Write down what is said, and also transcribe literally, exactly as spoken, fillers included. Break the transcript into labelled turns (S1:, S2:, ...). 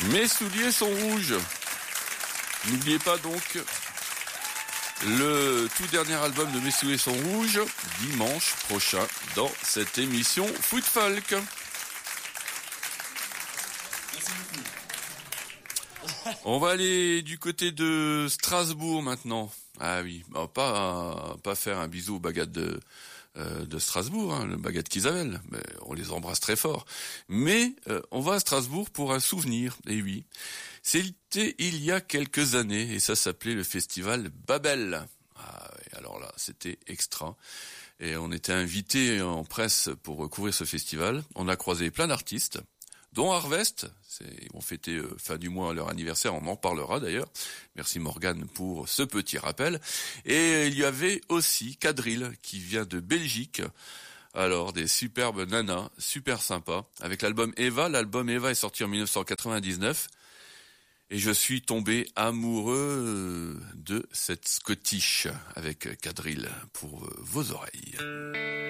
S1: Mes souliers sont rouges. N'oubliez pas donc le tout dernier album de Mes souliers sont rouges, dimanche prochain, dans cette émission Foot Folk. On va aller du côté de Strasbourg maintenant. Ah oui, bah, pas pas faire un bisou aux baguettes de euh, de Strasbourg, hein, le baguette qu'Isabelle, mais on les embrasse très fort. Mais euh, on va à Strasbourg pour un souvenir. Et oui, c'était il y a quelques années et ça s'appelait le festival Babel. Ah oui, alors là, c'était extra. Et on était invités en presse pour couvrir ce festival. On a croisé plein d'artistes, dont Harvest. C'est, ils vont fêter euh, fin du mois leur anniversaire, on en parlera d'ailleurs. Merci Morgane pour ce petit rappel. Et il y avait aussi Quadrille qui vient de Belgique. Alors des superbes nanas, super sympas. Avec l'album Eva, l'album Eva est sorti en dix-neuf cent quatre-vingt-dix-neuf. Et je suis tombé amoureux de cette Scottish avec Quadrille pour vos oreilles.